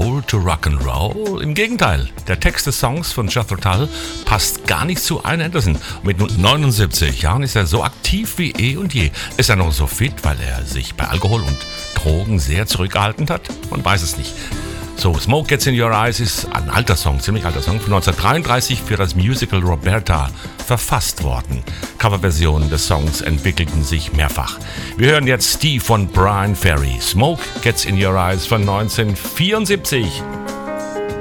old to Rock'n'Roll? Im Gegenteil, der Text des Songs von Jethro Tull passt gar nicht zu Ian Anderson. Mit nun 79 Jahren ist er so aktiv wie eh und je. Ist er noch so fit, weil er sich bei Alkohol und Drogen sehr zurückgehalten hat? Man weiß es nicht. So, Smoke Gets in Your Eyes ist ein alter Song, ziemlich alter Song, von 1933 für das Musical Roberta verfasst worden. Coverversionen des Songs entwickelten sich mehrfach. Wir hören jetzt Steve von Brian Ferry. Smoke Gets in Your Eyes von 1974.